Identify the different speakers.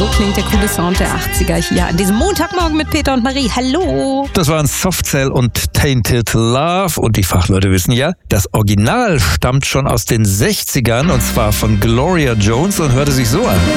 Speaker 1: klingt der coole Sound der 80er hier an diesem Montagmorgen mit Peter und Marie. Hallo!
Speaker 2: Das waren Soft Cell und Tainted Love. Und die Fachleute wissen ja, das Original stammt schon aus den 60ern und zwar von Gloria Jones und hörte sich so an.